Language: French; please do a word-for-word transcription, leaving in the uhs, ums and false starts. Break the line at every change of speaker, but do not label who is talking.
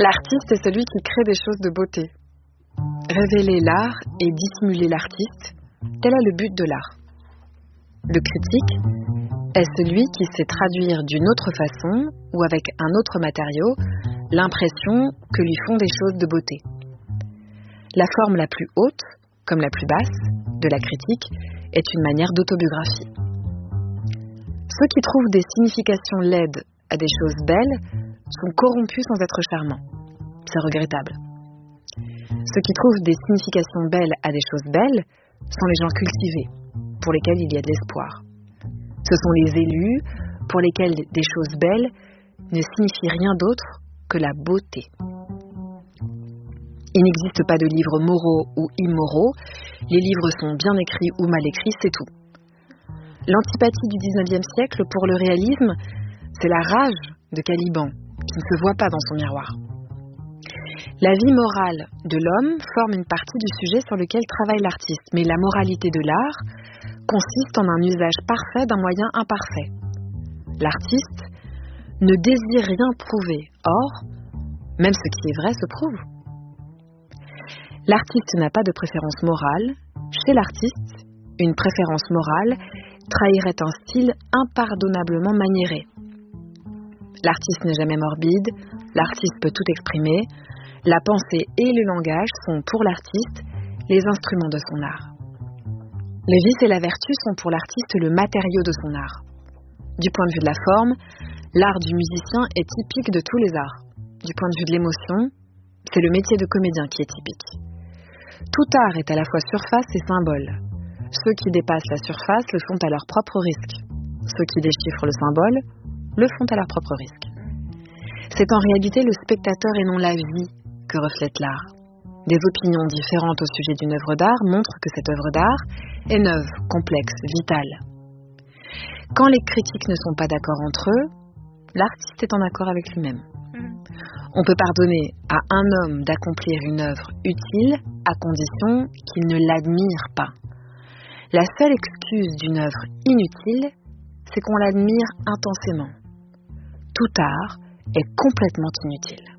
L'artiste est celui qui crée des choses de beauté. Révéler l'art et dissimuler l'artiste, tel est le but de l'art. Le critique est celui qui sait traduire d'une autre façon ou avec un autre matériau l'impression que lui font des choses de beauté. La forme la plus haute, comme la plus basse, de la critique est une manière d'autobiographie. Ceux qui trouvent des significations laides à des choses belles sont corrompus sans être charmants. C'est regrettable. Ceux qui trouvent des significations belles à des choses belles sont les gens cultivés, pour lesquels il y a de l'espoir. Ce sont les élus, pour lesquels des choses belles ne signifient rien d'autre que la beauté. Il n'existe pas de livres moraux ou immoraux, les livres sont bien écrits ou mal écrits, c'est tout. L'antipathie du dix-neuvième siècle pour le réalisme, c'est la rage de Caliban, qui ne se voit pas dans son miroir. La vie morale de l'homme forme une partie du sujet sur lequel travaille l'artiste, mais la moralité de l'art consiste en un usage parfait d'un moyen imparfait. L'artiste ne désire rien prouver, or, même ce qui est vrai se prouve. L'artiste n'a pas de préférence morale. Chez l'artiste, une préférence morale trahirait un style impardonnablement maniéré. L'artiste n'est jamais morbide, l'artiste peut tout exprimer, la pensée et le langage sont pour l'artiste les instruments de son art. Les vices et la vertu sont pour l'artiste le matériau de son art. Du point de vue de la forme, l'art du musicien est typique de tous les arts. Du point de vue de l'émotion, c'est le métier de comédien qui est typique. Tout art est à la fois surface et symbole. Ceux qui dépassent la surface le font à leur propre risque. Ceux qui déchiffrent le symbole le font à leur propre risque. C'est en réalité le spectateur et non la vie que reflète l'art. Des opinions différentes au sujet d'une œuvre d'art montrent que cette œuvre d'art est neuve, complexe, vitale. Quand les critiques ne sont pas d'accord entre eux, l'artiste est en accord avec lui-même. On peut pardonner à un homme d'accomplir une œuvre utile à condition qu'il ne l'admire pas. La seule excuse d'une œuvre inutile, c'est qu'on l'admire intensément. Tout art est complètement inutile.